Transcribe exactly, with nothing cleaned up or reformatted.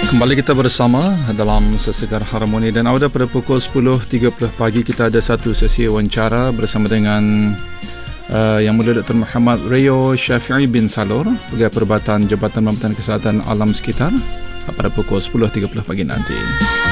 Kembali kita bersama dalam Sesekar Harmoni, dan awal pada pukul sepuluh tiga puluh pagi kita ada satu sesi wawancara bersama dengan uh, Yang Mulia Doktor Muhammad Rayo Syafi'i bin Salor, Pegawai Perubatan Jabatan Pembangunan Kesihatan Alam Sekitar, pada pukul sepuluh tiga puluh pagi nanti.